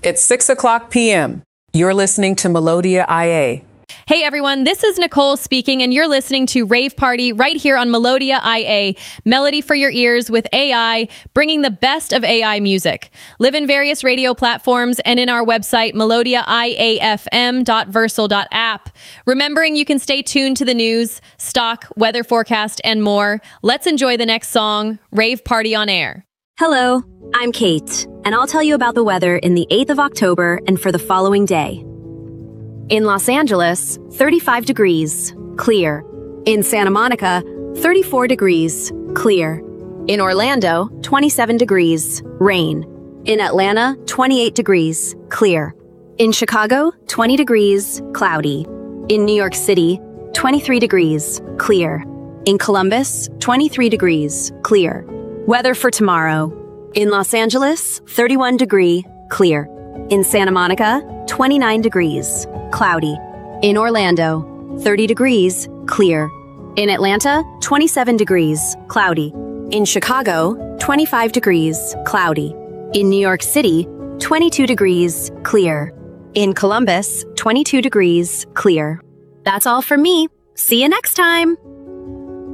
It's 6 o'clock p.m. You're listening to Melodia IA. Hey everyone, this is Nicole speaking, and you're listening to Rave Party right here on Melodia IA, melody for your ears with AI, bringing the best of AI music. Live in various radio platforms and in our website, melodiaiafm.versal.app. Remembering you can stay tuned to the news, stock, weather forecast, and more. Let's enjoy the next song, Rave Party on Air. Hello, I'm Kate, and I'll tell you about the weather in the 8th of October and for the following day. In Los Angeles, 35 degrees, clear. In Santa Monica, 34 degrees, clear. In Orlando, 27 degrees, rain. In Atlanta, 28 degrees, clear. In Chicago, 20 degrees, cloudy. In New York City, 23 degrees, clear. In Columbus, 23 degrees, clear. Weather for tomorrow. In Los Angeles, 31 degree, clear. In Santa Monica, 29 degrees, cloudy. In Orlando, 30 degrees, clear. In Atlanta, 27 degrees, cloudy. In Chicago, 25 degrees, cloudy. In New York City, 22 degrees, clear. In Columbus, 22 degrees, clear. That's all from me. See you next time.